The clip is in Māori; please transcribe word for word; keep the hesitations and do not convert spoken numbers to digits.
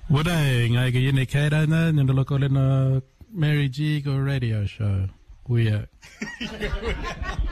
我哋我嘅你開單呢，你都攞個咧 Mary G 個 radio show，會啊。